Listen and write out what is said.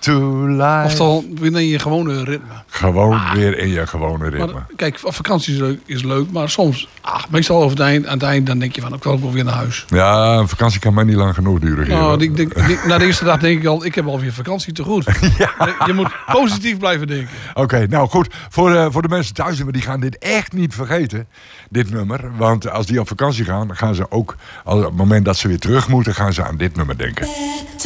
to life. Oftewel, weer in je gewone ritme. Gewoon weer in je gewone ritme. Maar, kijk, op vakantie is leuk, maar soms, meestal over aan het eind, dan denk je van, ik wil ook wel weer naar huis. Ja, een vakantie kan mij niet lang genoeg duren. Nou, na de eerste dag denk ik al, ik heb alweer vakantie te goed. Ja. Je moet positief blijven denken. Oké, nou goed. Voor de mensen thuis, die gaan dit echt niet vergeten, dit nummer. Want als die op vakantie gaan ze ook, op het moment dat ze weer terug moeten, gaan ze aan dit nummer denken.